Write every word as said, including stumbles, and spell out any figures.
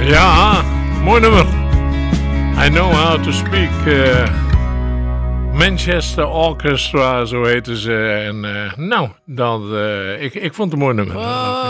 Ja, mooi nummer. I Know How To Speak. Uh, Manchester Orchestra, zo heten ze. En uh, nou, dat, uh, ik, ik vond het een mooi nummer.